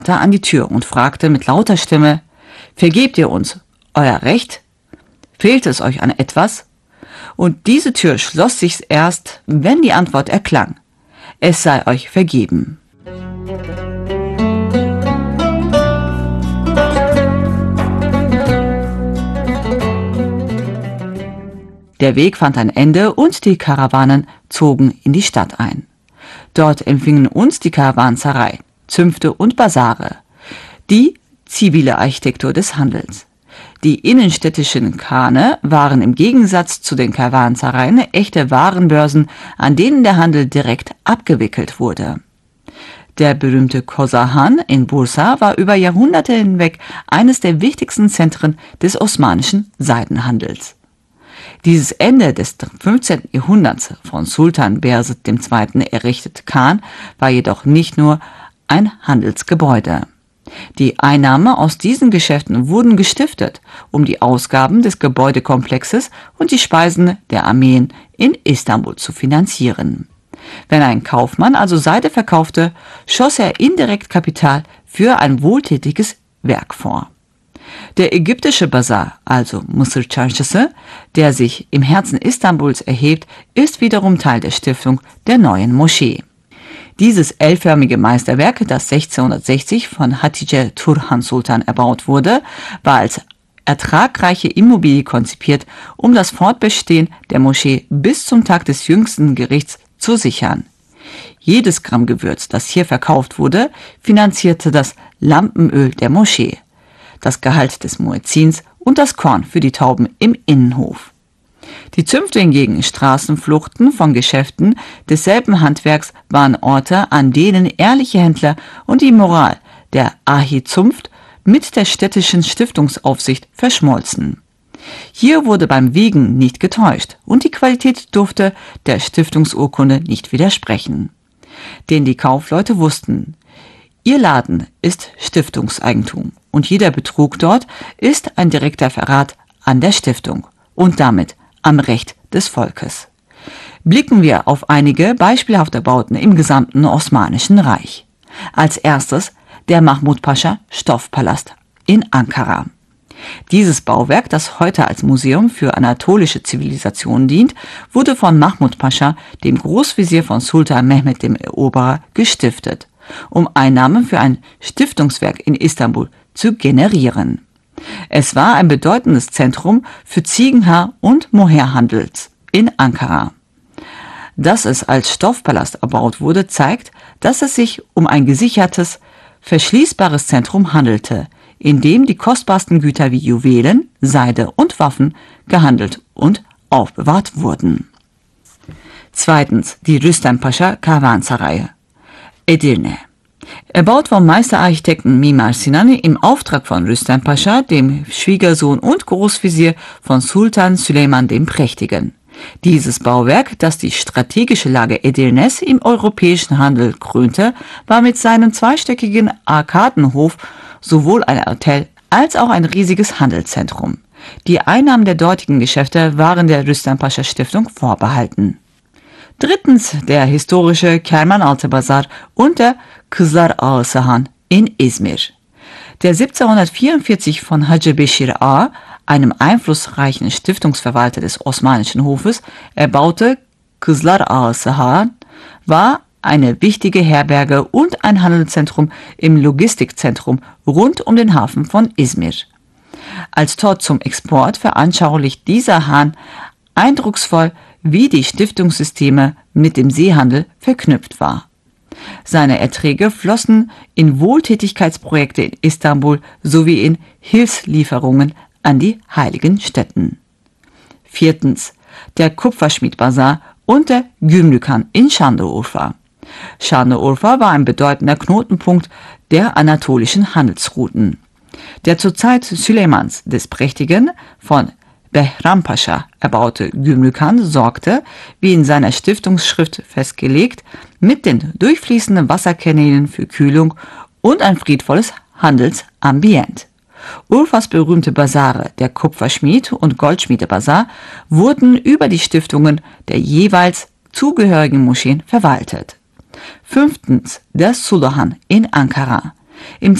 an die Tür und fragte mit lauter Stimme: Vergebt ihr uns euer Recht? Fehlt es euch an etwas? Und diese Tür schloss sich erst, wenn die Antwort erklang: Es sei euch vergeben. Der Weg fand ein Ende und die Karawanen zogen in die Stadt ein. Dort empfingen uns die Karawanserei, Zünfte und Basare, die zivile Architektur des Handels. Die innenstädtischen Khane waren im Gegensatz zu den Karawansereien echte Warenbörsen, an denen der Handel direkt abgewickelt wurde. Der berühmte Kosahan in Bursa war über Jahrhunderte hinweg eines der wichtigsten Zentren des osmanischen Seidenhandels. Dieses Ende des 15. Jahrhunderts von Sultan Bayezid II. Errichtete Khan war jedoch nicht nur ein Handelsgebäude. Die Einnahmen aus diesen Geschäften wurden gestiftet, um die Ausgaben des Gebäudekomplexes und die Speisen der Armeen in Istanbul zu finanzieren. Wenn ein Kaufmann also Seide verkaufte, schoss er indirekt Kapital für ein wohltätiges Werk vor. Der ägyptische Basar, also Mısır Çarşısı, der sich im Herzen Istanbuls erhebt, ist wiederum Teil der Stiftung der neuen Moschee. Dieses L-förmige Meisterwerk, das 1660 von Hatice Turhan Sultan erbaut wurde, war als ertragreiche Immobilie konzipiert, um das Fortbestehen der Moschee bis zum Tag des jüngsten Gerichts zu sichern. Jedes Gramm Gewürz, das hier verkauft wurde, finanzierte das Lampenöl der Moschee, das Gehalt des Muezzins und das Korn für die Tauben im Innenhof. Die Zünfte hingegen, Straßenfluchten von Geschäften desselben Handwerks, waren Orte, an denen ehrliche Händler und die Moral der Ahi-Zunft mit der städtischen Stiftungsaufsicht verschmolzen. Hier wurde beim Wiegen nicht getäuscht und die Qualität durfte der Stiftungsurkunde nicht widersprechen. Denn die Kaufleute wussten, ihr Laden ist Stiftungseigentum und jeder Betrug dort ist ein direkter Verrat an der Stiftung und damit am Recht des Volkes. Blicken wir auf einige beispielhafte Bauten im gesamten Osmanischen Reich. Als erstes der Mahmud Pascha Stoffpalast in Ankara. Dieses Bauwerk, das heute als Museum für anatolische Zivilisation dient, wurde von Mahmud Pascha, dem Großvezier von Sultan Mehmed dem Eroberer, gestiftet, um Einnahmen für ein Stiftungswerk in Istanbul zu generieren. Es war ein bedeutendes Zentrum für Ziegenhaar- und Mohairhandels in Ankara. Dass es als Stoffpalast erbaut wurde, zeigt, dass es sich um ein gesichertes, verschließbares Zentrum handelte, in dem die kostbarsten Güter wie Juwelen, Seide und Waffen gehandelt und aufbewahrt wurden. Zweitens die Rüstem Pascha Karawanserei, Edirne. Erbaut vom Meisterarchitekten Mimar Sinan im Auftrag von Rüstem Pascha, dem Schwiegersohn und Großvezier von Sultan Süleyman dem Prächtigen. Dieses Bauwerk, das die strategische Lage Edirnes im europäischen Handel krönte, war mit seinem zweistöckigen Arkadenhof sowohl ein Hotel als auch ein riesiges Handelszentrum. Die Einnahmen der dortigen Geschäfte waren der Rüstem Pascha Stiftung vorbehalten. Drittens der historische Kerman-Altı Basar und der Kızlar Ağası Han in Izmir. Der 1744 von Hacı Beşir Ağa, einem einflussreichen Stiftungsverwalter des Osmanischen Hofes, erbaute Kızlar Ağası Han war eine wichtige Herberge und ein Handelszentrum im Logistikzentrum rund um den Hafen von Izmir. Als Tor zum Export veranschaulicht dieser Hahn eindrucksvoll, wie die Stiftungssysteme mit dem Seehandel verknüpft war. Seine Erträge flossen in Wohltätigkeitsprojekte in Istanbul sowie in Hilfslieferungen an die heiligen Stätten. Viertens der Kupferschmied-Basar und der Gümrükhan in Şanlıurfa. Şanlıurfa war ein bedeutender Knotenpunkt der anatolischen Handelsrouten. Der zur Zeit Süleymans des Prächtigen von Behram Pascha erbaute Gümrükhan sorgte, wie in seiner Stiftungsschrift festgelegt, mit den durchfließenden Wasserkanälen für Kühlung und ein friedvolles Handelsambiente. Urfas berühmte Basare, der Kupferschmied- und Goldschmiedebasar, wurden über die Stiftungen der jeweils zugehörigen Moscheen verwaltet. Fünftens der Suluhan in Ankara. Im